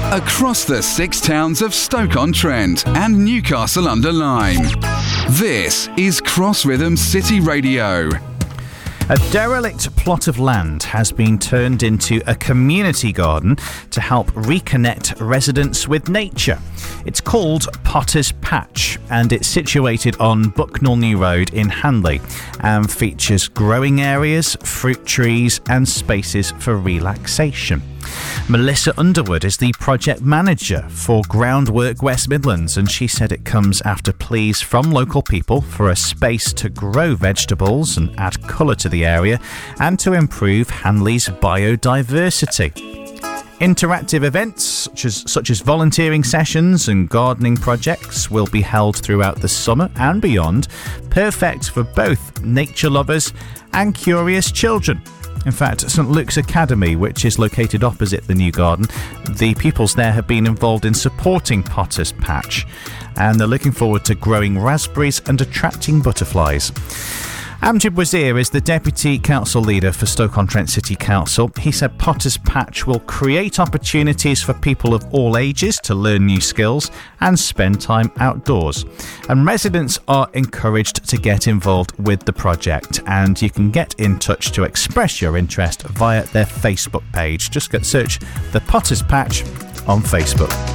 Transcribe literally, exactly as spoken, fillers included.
across the six towns of Stoke-on-Trent and Newcastle-under-Lyme. This is Cross Rhythm City Radio. A derelict plot of land has been turned into a community garden to help reconnect residents with nature. It's called Potter's Patch and it's situated on Bucknell New Road in Hanley and features growing areas, fruit trees and spaces for relaxation. Melissa Underwood is the project manager for Groundwork West Midlands and she said it comes after pleas from local people for a space to grow vegetables and add colour to the area and to improve Hanley's biodiversity. Interactive events such as, such as volunteering sessions and gardening projects will be held throughout the summer and beyond, perfect for both nature lovers and curious children. In fact, St Luke's Academy, which is located opposite the new garden, the pupils there have been involved in supporting Potter's Patch and they're looking forward to growing raspberries and attracting butterflies. Amjad Wazir is the Deputy Council Leader for Stoke-on-Trent City Council. He said Potter's Patch will create opportunities for people of all ages to learn new skills and spend time outdoors. And residents are encouraged to get involved with the project and you can get in touch to express your interest via their Facebook page. Just go search the Potter's Patch on Facebook.